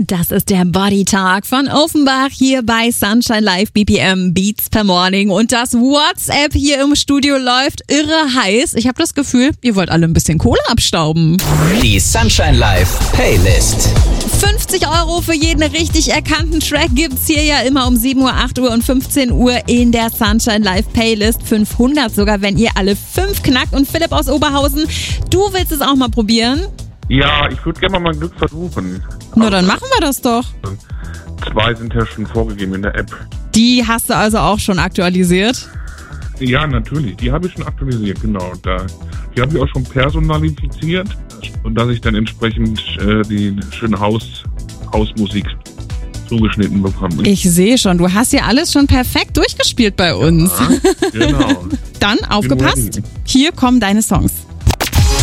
Das ist der Body Talk von Offenbach hier bei Sunshine Live BPM Beats per Morning. Und das WhatsApp hier im Studio läuft irre heiß. Ich habe das Gefühl, ihr wollt alle ein bisschen Kohle abstauben. Die Sunshine Live Playlist. 50 € für jeden richtig erkannten Track gibt's hier ja immer um 7 Uhr, 8 Uhr und 15 Uhr in der Sunshine Live Playlist. 500 sogar, wenn ihr alle 5 knackt. Und Philipp aus Oberhausen, du willst es auch mal probieren? Ja, ich würde gerne mal mein Glück versuchen. Na, dann machen wir das doch. 2 sind ja schon vorgegeben in der App. Die hast du also auch schon aktualisiert? Ja, natürlich. Die habe ich schon aktualisiert, genau. Die habe ich auch schon personalisiert und dass ich dann entsprechend die schöne Hausmusik zugeschnitten bekomme. Ich sehe schon, du hast ja alles schon perfekt durchgespielt bei uns. Ja, genau. Dann aufgepasst, hier kommen deine Songs.